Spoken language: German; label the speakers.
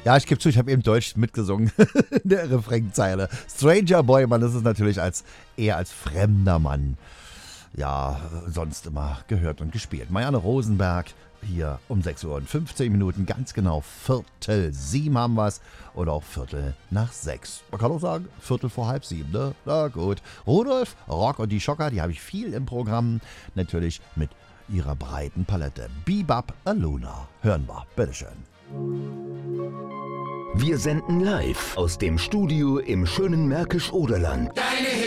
Speaker 1: Ja, ich gebe zu, ich habe eben Deutsch mitgesungen in der Refrainzeile. Stranger Boy, man ist es natürlich eher als fremder Mann. Ja, sonst immer gehört und gespielt. Marianne Rosenberg, hier um 6 Uhr und 15 Minuten, ganz genau 6:45 haben wir es. Oder auch 5:45. Man kann auch sagen, 6:45, ne? Na gut. Rudolf, Rock und die Schocker, die habe ich viel im Programm. Natürlich mit ihrer breiten Palette. Bebop Aluna. Hören wir, bitteschön.
Speaker 2: Wir senden live aus dem Studio im schönen Märkisch-Oderland.
Speaker 3: Deine